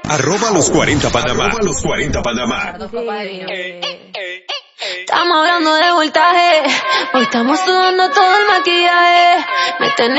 Los 40 Panamá. Los 40 Panamá. Estamos hablando de voltaje. Hoy estamos sudando todo el maquillaje. Me tenés